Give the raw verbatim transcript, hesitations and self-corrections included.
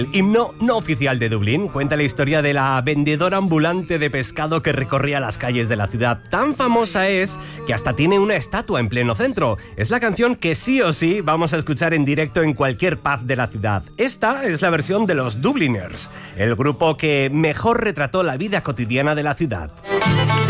El himno no oficial de Dublín cuenta la historia de la vendedora ambulante de pescado que recorría las calles de la ciudad. Tan famosa es que hasta tiene una estatua en pleno centro. Es la canción que sí o sí vamos a escuchar en directo en cualquier pub de la ciudad. Esta es la versión de los Dubliners, el grupo que mejor retrató la vida cotidiana de la ciudad.